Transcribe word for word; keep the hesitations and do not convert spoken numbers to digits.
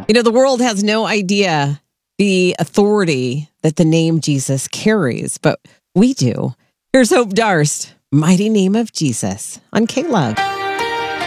You know, the world has no idea the authority that the name Jesus carries, but we do. Here's Hope Darst, Mighty Name of Jesus on K-Love.